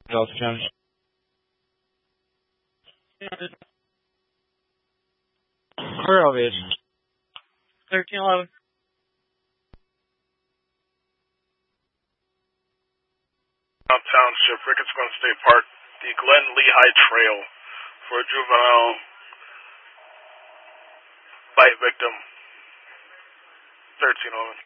Delta County. Where are we? 1311. Township, Ricketts Glen State Park, the Glen Lehigh Trail for a juvenile bite victim, 1311.